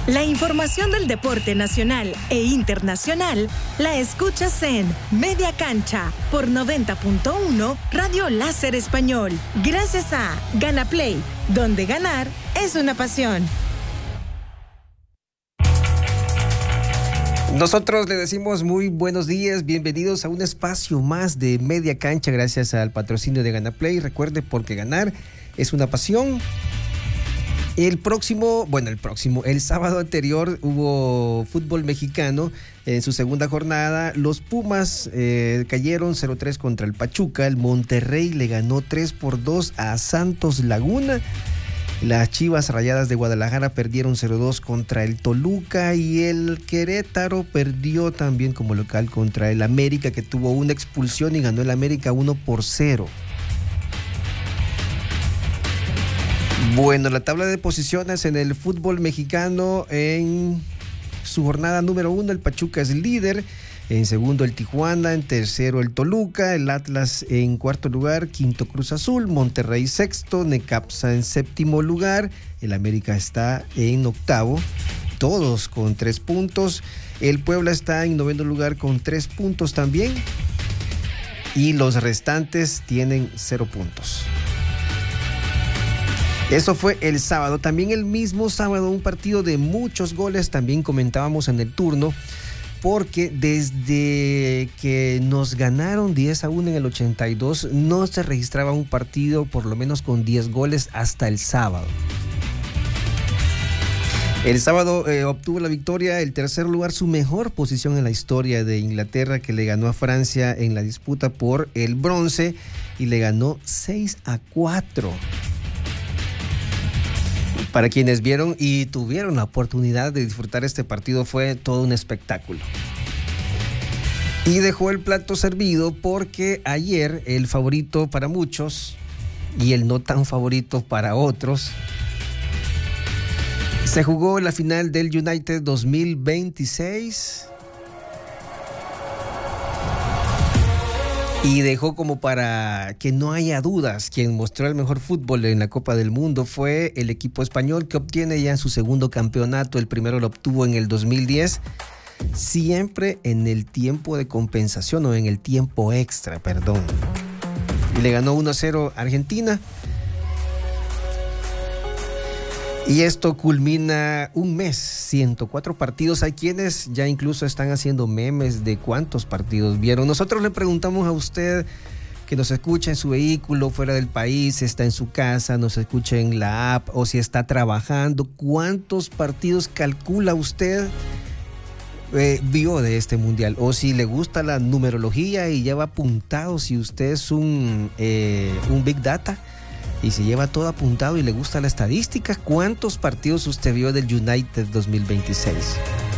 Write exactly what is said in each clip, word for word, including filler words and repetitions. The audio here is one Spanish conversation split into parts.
La información del deporte nacional e internacional la escuchas en Media Cancha por noventa punto uno Radio Láser Español. Gracias a Gana Play, donde ganar es una pasión. Nosotros le decimos muy buenos días, bienvenidos a un espacio más de Media Cancha gracias al patrocinio de Gana Play. Recuerde, porque ganar es una pasión. El próximo, bueno, el próximo, el sábado anterior hubo fútbol mexicano en su segunda jornada. Los Pumas eh, cayeron cero tres contra el Pachuca. El Monterrey le ganó tres por dos a Santos Laguna. Las Chivas Rayadas de Guadalajara perdieron cero dos contra el Toluca y el Querétaro perdió también como local contra el América, que tuvo una expulsión y ganó el América uno por cero. Bueno, la tabla de posiciones en el fútbol mexicano en su jornada número uno, el Pachuca es líder. En segundo el Tijuana, en tercero el Toluca, el Atlas en cuarto lugar, quinto Cruz Azul, Monterrey sexto, Necaxa en séptimo lugar, el América está en octavo, todos con tres puntos, el Puebla está en noveno lugar con tres puntos también y los restantes tienen cero puntos. Eso fue el sábado. También el mismo sábado un partido de muchos goles, también comentábamos en el turno, porque desde que nos ganaron diez a uno en el ochenta y dos no se registraba un partido por lo menos con diez goles hasta el sábado. El sábado eh, obtuvo la victoria, el tercer lugar, su mejor posición en la historia de Inglaterra, que le ganó a Francia en la disputa por el bronce y le ganó seis a cuatro. Para quienes vieron y tuvieron la oportunidad de disfrutar este partido, fue todo un espectáculo. Y dejó el plato servido porque ayer el favorito para muchos y el no tan favorito para otros, se jugó la final del United dos mil veintiséis. Y dejó como para que no haya dudas, quien mostró el mejor fútbol en la Copa del Mundo fue el equipo español, que obtiene ya su segundo campeonato. El primero lo obtuvo en el dos mil diez, siempre en el tiempo de compensación o en el tiempo extra, perdón. Y le ganó uno a cero a Argentina. Y esto culmina un mes, ciento cuatro partidos. Hay quienes ya incluso están haciendo memes de cuántos partidos vieron. Nosotros le preguntamos a usted que nos escucha en su vehículo, fuera del país, está en su casa, nos escucha en la app o si está trabajando, ¿cuántos partidos calcula usted eh, vio de este mundial? O si le gusta la numerología y lleva apuntado, si usted es un, eh, un Big Data y se lleva todo apuntado y le gusta la estadística, ¿cuántos partidos usted vio del United dos mil veintiséis?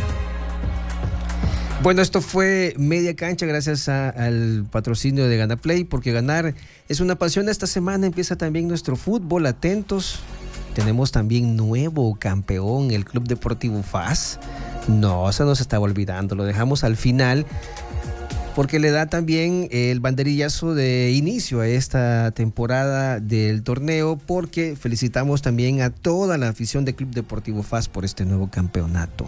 Bueno, esto fue Media Cancha gracias a, al patrocinio de Gana Play, porque ganar es una pasión. Esta semana empieza también nuestro fútbol, atentos. Tenemos también nuevo campeón, el Club Deportivo F A S. No, se nos estaba olvidando, lo dejamos al final, porque le da también el banderillazo de inicio a esta temporada del torneo, porque felicitamos también a toda la afición del Club Deportivo F A S por este nuevo campeonato.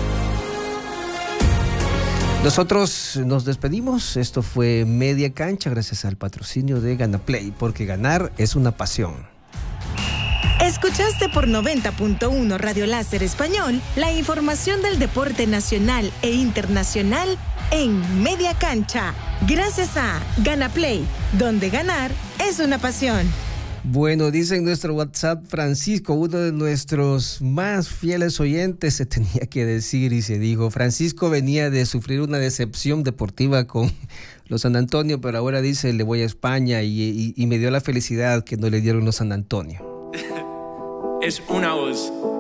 Nosotros nos despedimos. Esto fue Media Cancha gracias al patrocinio de Gana Play, porque ganar es una pasión. Escuchaste por noventa punto uno Radio Láser Español la información del deporte nacional e internacional en Media Cancha, gracias a Gana Play, donde ganar es una pasión. Bueno, dice en nuestro WhatsApp Francisco, uno de nuestros más fieles oyentes, se tenía que decir y se dijo. Francisco venía de sufrir una decepción deportiva con los San Antonio, pero ahora dice, le voy a España y, y, y me dio la felicidad que no le dieron los San Antonio. Es una voz.